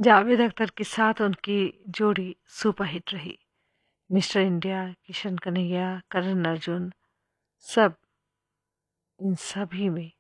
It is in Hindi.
जावेद अख्तर के साथ उनकी जोड़ी सुपरहिट रही। मिस्टर इंडिया, किशन कन्हैया, करण अर्जुन, सब इन सभी में